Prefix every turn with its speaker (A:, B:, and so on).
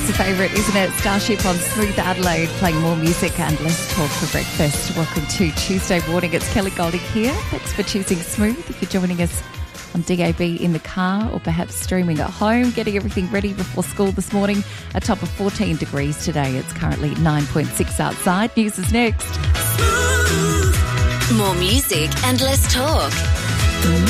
A: a favourite, isn't it? Starship on Smooth Adelaide, playing more music and less talk for breakfast. Welcome to Tuesday morning. It's Kelly Golding here. Thanks for choosing Smooth. If you're joining us on DAB in the car or perhaps streaming at home, getting everything ready before school this morning. A top of 14 degrees today. It's currently 9.6 outside. News is next.
B: More music and less talk.